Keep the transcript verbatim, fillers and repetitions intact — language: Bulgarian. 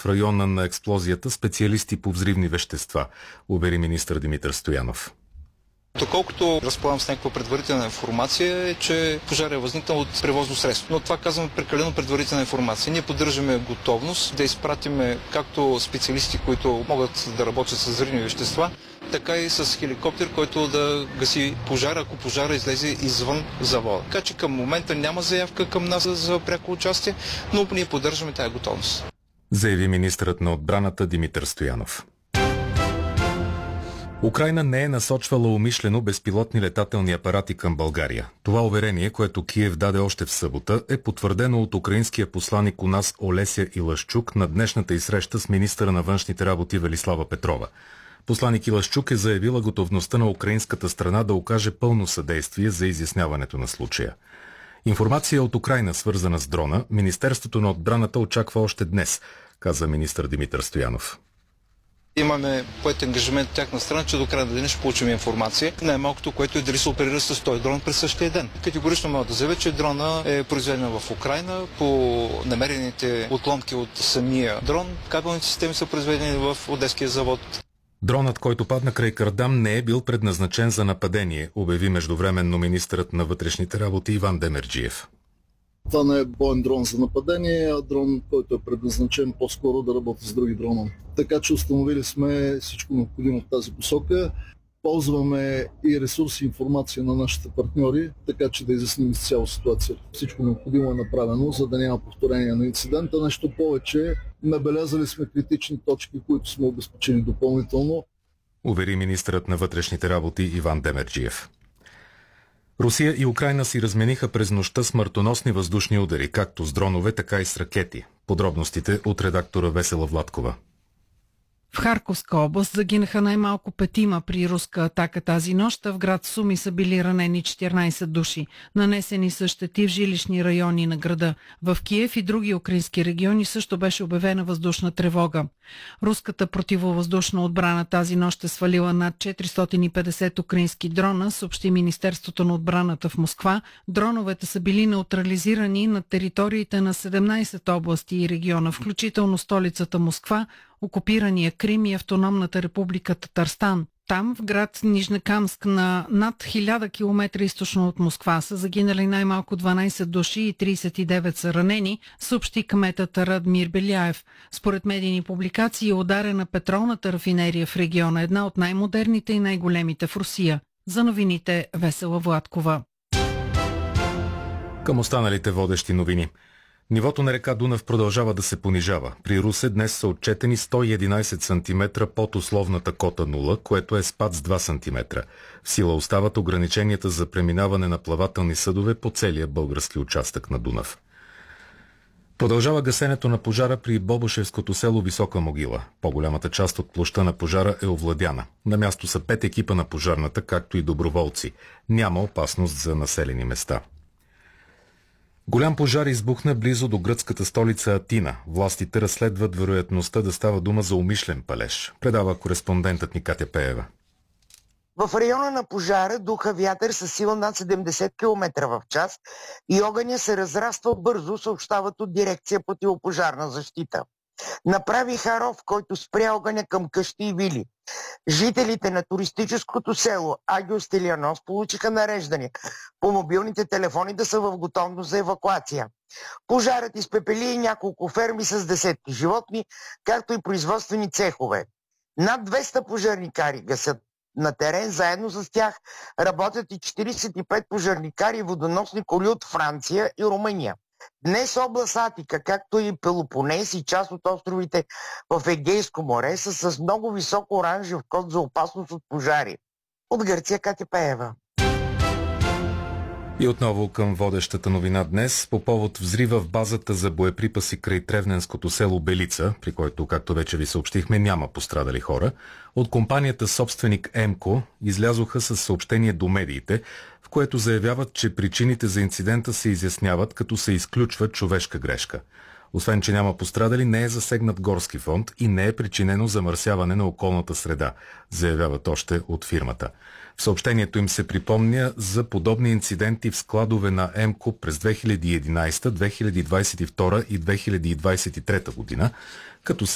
в района на експлозията специалисти по взривни вещества, увери министър Димитър Стоянов. Доколкото разполагам с някаква предварителна информация, е, че пожар е възникнал от превозно средство. Но това казвам прекалено предварителна информация. Ние поддържаме готовност да изпратиме както специалисти, които могат да работят с взривни вещества, така и с хеликоптер, който да гаси пожара, ако пожара излезе извън завода. Така че към момента няма заявка към нас за пряко участие, но ние поддържаме тази готовност. Заяви министърът на отбраната Димитър Стоянов. Украйна не е насочвала умишлено безпилотни летателни апарати към България. Това уверение, което Киев даде още в събота, е потвърдено от украинския посланик у нас Олеся Илашчук на днешната й среща с министъра на външните работи Велислава Петрова. Посланик Илашчук е заявила готовността на украинската страна да окаже пълно съдействие за изясняването на случая. Информация от Украйна, свързана с дрона, Министерството на отбраната очаква още днес, каза министър Димитър Стоянов. Имаме поет ангажимент от тяхна страна, че до края на деня ще получим информация. Най-малкото, което е дали се оперира с този дрон през същия ден. Категорично мога да заявя, че дрона е произведен в Украйна. По намерените отломки от самия дрон, кабелните системи са произведени в Одеския завод. Дронът, който падна край Кардам, не е бил предназначен за нападение, обяви междувременно министърът на вътрешните работи Иван Демерджиев. Това не е боен дрон за нападение, а дрон, който е предназначен по-скоро да работи с други дрона. Така че установили сме всичко необходимо в тази посока. Ползваме и ресурси и информация на нашите партньори, така че да изясним изцяло ситуация. Всичко необходимо е направено, за да няма повторение на инцидента. Нещо повече, набелязали сме критични точки, които сме обезпечени допълнително. Увери министърът на вътрешните работи Иван Демерджиев. Русия и Украйна си размениха през нощта смъртоносни въздушни удари, както с дронове, така и с ракети. Подробностите от редактора Весела Владкова. В Харковска област загинаха най-малко петима при руска атака тази нощ, а в град Суми са били ранени четиринайсет души. Нанесени са щети в жилищни райони на града. В Киев и други украински региони също беше обявена въздушна тревога. Руската противовъздушна отбрана тази нощ е свалила над четиристотин и петдесет украински дрона, съобщи Министерството на отбраната в Москва. Дроновете са били неутрализирани на териториите на седемнайсет области и региона, включително столицата Москва, окупирания Крим и Автономната република Татарстан. Там, в град Нижнекамск, на над хиляда километра източно от Москва, са загинали най-малко дванайсет души и трийсет и девет са ранени, съобщи кметът Радмир Беляев. Според медийни публикации е ударена петролната рафинерия в региона, една от най-модерните и най-големите в Русия. За новините Весела Владкова. Към останалите водещи новини. Нивото на река Дунав продължава да се понижава. При Русе днес са отчетени сто и единайсет сантиметра под условната кота нула, което е спад с два сантиметра. В сила остават ограниченията за преминаване на плавателни съдове по целия български участък на Дунав. Продължава гасенето на пожара при Бобошевското село Висока могила. По-голямата част от площта на пожара е овладяна. На място са пет екипа на пожарната, както и доброволци. Няма опасност за населени места. Голям пожар избухна близо до гръцката столица Атина. Властите разследват вероятността да става дума за умишлен палеж. Предава кореспондентът ни Катя Пеева. В района на пожара духа вятър със сила над седемдесет километра в час и огъня се разраства бързо, съобщават от дирекция противопожарна защита. Направи ров, който спря огъня към къщи и вили. Жителите на туристическото село Агиос Телианос получиха нареждане по мобилните телефони да са в готовност за евакуация. Пожарът изпепели и няколко ферми с десетки животни, както и производствени цехове. Над двеста пожарникари гасят на терен, заедно с тях работят и четирийсет и пет пожарникари и водоносни коли от Франция и Румъния. Днес област Атика, както и Пелопонес и част от островите в Егейско море, са с много висок оранжев код за опасност от пожари. От Гърция Катя Пеева. И отново към водещата новина днес по повод взрива в базата за боеприпаси край тревненското село Белица, при който, както вече ви съобщихме, няма пострадали хора. От компанията собственик Емко излязоха с съобщение до медиите, в което заявяват, че причините за инцидента се изясняват, като се изключва човешка грешка. Освен, че няма пострадали, не е засегнат горски фонд и не е причинено замърсяване на околната среда, заявяват още от фирмата. В съобщението им се припомня за подобни инциденти в складове на Емко през две хиляди и единайсета, две хиляди двайсет и втора и две хиляди двайсет и трета година, като